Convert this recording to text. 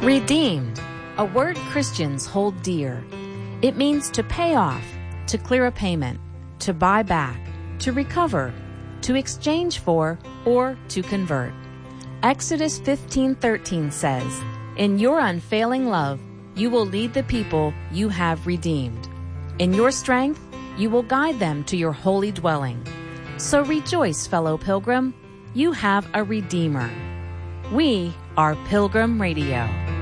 Redeemed, a word Christians hold dear. It means to pay off, to clear a payment, to buy back, to recover, to exchange for, or to convert. Exodus 15:13 says, "In your unfailing love, you will lead the people you have redeemed. In your strength, you will guide them to your holy dwelling." So rejoice, fellow pilgrim, you have a Redeemer. We are Pilgrim Radio.